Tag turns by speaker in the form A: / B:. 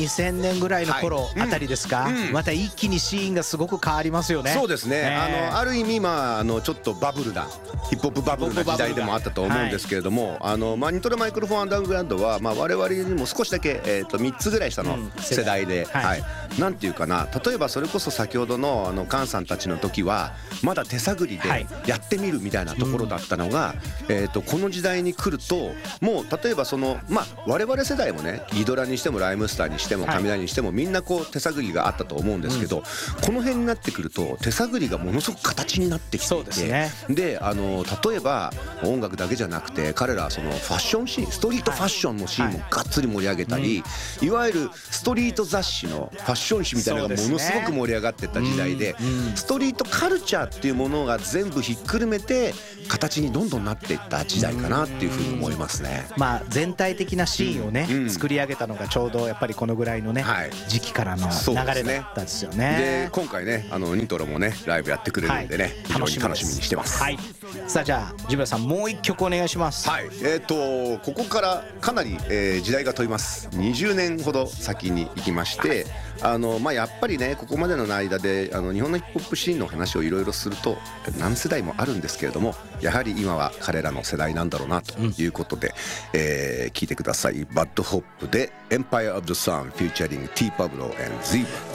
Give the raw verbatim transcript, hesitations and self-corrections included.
A: にせんねんぐらいの頃あたりですか、
B: はいうん、
A: また一気にシーンがすごく変わりますよね。
B: そうですね、
A: えー、
B: あのある意味、まあ、あのちょっとバブルなヒップホップバブルな時代でもあったと思うんですけれども、はい、あのまあ、ニトロマイクロフォンアンダーグラウンドは、まあ、我々にも少しだけ、えー、とみっつぐらい下の世代で、うんはいはい、なんていうかな、例えばそれこそ先ほどのあのカンさんたちの時はまだ手探りでやってみるみたいなところだったのが、うんえー、とこの時代に来るともう例えばその、まあ、我々世代もねギドラにしてもライムスターにしても雷にしてもみんなこう手探りがあったと思うんですけど、うん、この辺になってくると手探りがものすごく形になってきていて、そうですね、であの例えば音楽だけじゃなくて彼らはそのファッションシーンストリートファッションのシーンもがっつり盛り上げたり、はいはい、いわゆるストリート雑誌のファッション誌みたいなのがものすごく盛り上がってった時代で、ストリートカルチャーっていうものが全部ひっくるめて形にどんどんなっていった時代かなっていうふうに思いますね。
A: まあ全体的なシーンをね、うん、作り上げたのがちょうどやっぱりこのぐらいのね、はい、時期からの流れだったんですよね。
B: で今回ねあのニトロもねライブやってくれるんでね、はい、非常に楽しみにしてます。
A: はい、さあじゃあジブラさんもう一曲お願いします。
B: はい、えーとここからかなり、えー、時代が飛びます。にじゅうねんほど先に行きまして、あのまあ、やっぱりねここまでの間であの日本のヒップホップシーンの話をいろいろすると何世代もあるんですけれども、やはり今は彼らの世代なんだろうなということで、うんえー、聞いてください。バッドホップで Empire of the Sun featuring T パブロ and Zebra。